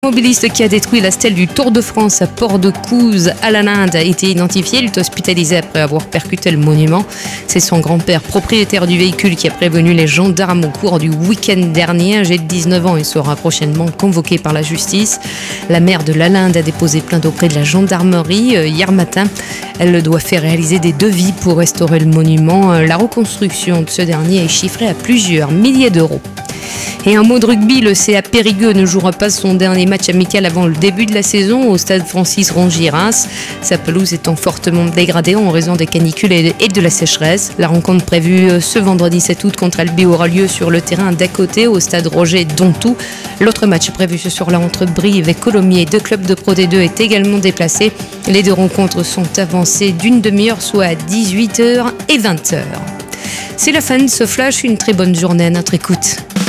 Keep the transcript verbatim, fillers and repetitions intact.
L'automobiliste qui a détruit la stèle du Tour de France à Port-de-Couze à la Linde a été identifié. Il est hospitalisé après avoir percuté le monument. C'est son grand-père, propriétaire du véhicule, qui a prévenu les gendarmes au cours du week-end dernier. Âgé de dix-neuf ans, il sera prochainement convoqué par la justice. La maire de la Linde a déposé plainte auprès de la gendarmerie euh, hier matin. Elle doit faire réaliser des devis pour restaurer le monument. La reconstruction de ce dernier est chiffrée à plusieurs milliers d'euros. Et un mot de rugby, le C A Périgueux ne jouera pas son dernier match amical avant le début de la saison au stade Francis Rongier-Reims. Sa pelouse étant fortement dégradée en raison des canicules et de la sécheresse. La rencontre prévue ce vendredi sept août contre Albi aura lieu sur le terrain d'à côté au stade Roger Dontou. L'autre match prévu ce soir-là entre Brive et Colomiers, deux clubs de Pro D deux, est également déplacé. Les deux rencontres sont avancées d'une demi-heure, soit à dix-huit heures et vingt heures. C'est la fin de ce flash, une très bonne journée à notre écoute.